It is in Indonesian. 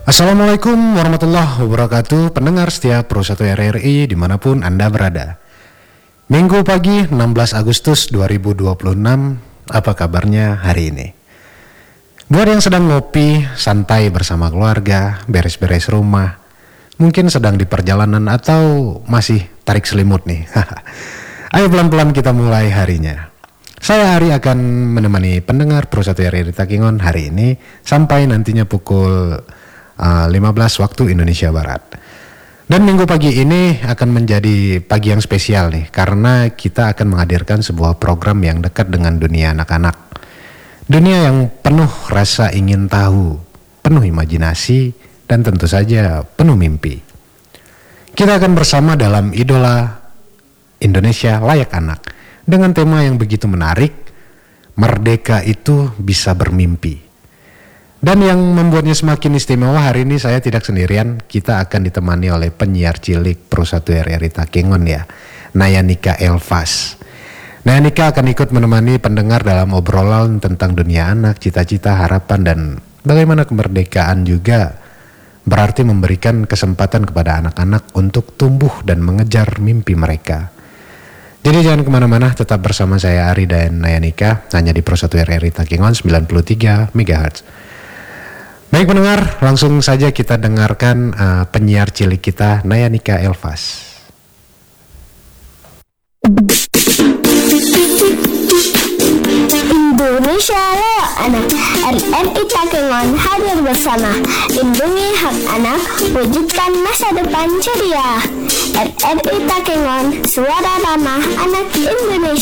Assalamualaikum warahmatullahi wabarakatuh. Pendengar setia Pro 1 RRI dimanapun Anda berada. Minggu pagi 16 Agustus 2026. Apa kabarnya hari ini? Buat yang sedang ngopi, santai bersama keluarga, beres-beres rumah, mungkin sedang di perjalanan atau masih tarik selimut nih. Ayo pelan-pelan kita mulai harinya. Saya Ari akan menemani pendengar Pro 1 RRI Takengon hari ini sampai nantinya pukul 15 waktu Indonesia Barat. Dan minggu pagi ini akan menjadi pagi yang spesial nih, karena kita akan menghadirkan sebuah program yang dekat dengan dunia anak-anak. Dunia yang penuh rasa ingin tahu, penuh imajinasi, dan tentu saja penuh mimpi. Kita akan bersama dalam Idola Indonesia Layak Anak dengan tema yang begitu menarik, merdeka itu bisa bermimpi. Dan yang membuatnya semakin istimewa, hari ini saya tidak sendirian. Kita akan ditemani oleh penyiar cilik Pro 1 RRI Takengon ya, Nayanika Elvas. Nayanika akan ikut menemani pendengar dalam obrolan tentang dunia anak, cita-cita, harapan, dan bagaimana kemerdekaan juga berarti memberikan kesempatan kepada anak-anak untuk tumbuh dan mengejar mimpi mereka. Jadi jangan kemana-mana, tetap bersama saya Ari dan Nayanika hanya di Pro 1 RRI Takengon 93 MHz. Baik pendengar, langsung saja kita dengarkan penyiar cilik kita Nayanika Elvas. Indonesia Layak Anak, RRI Takengon hadir bersama lindungi hak anak, wujudkan masa depan ceria. RRI Takengon, suara ramah anak Indonesia.